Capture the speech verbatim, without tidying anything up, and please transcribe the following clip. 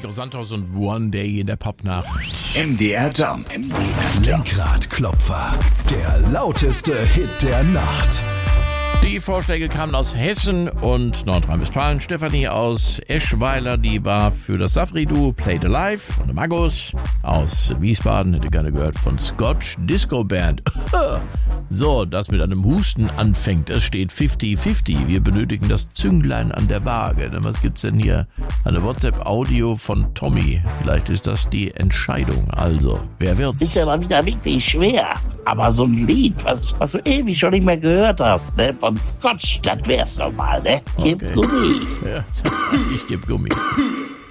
Nico Santos und One Day in der Popnacht. M D R Jump. M D R Lenkradklopfer. Der lauteste Hit der Nacht. Die Vorschläge kamen aus Hessen und Nordrhein-Westfalen. Stefanie aus Eschweiler, die war für das Safri-Duo Played Alive. Und der Magus aus Wiesbaden, hätte gerne gehört, von Scotch Disco Band. So, das mit einem Husten anfängt. Es steht fünfzig fünfzig. Wir benötigen das Zünglein an der Waage. Was gibt's denn hier? Eine WhatsApp-Audio von Tommy. Vielleicht ist das die Entscheidung. Also, wer wird's? Ist ja mal wieder wirklich schwer. Aber so ein Lied, was, was du ewig schon nicht mehr gehört hast, ne? Von Scotch, das wär's doch mal, ne? Gib Okay. Gummi. Ja, ich geb Gummi.